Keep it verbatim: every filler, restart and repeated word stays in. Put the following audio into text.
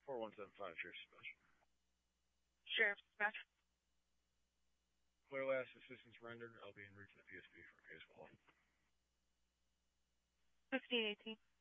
four one seven five, Sheriff's Dispatch. Sheriff's Dispatch. Clear last assistance rendered. I'll be en route to the P S P for a case call. fifteen eighteen.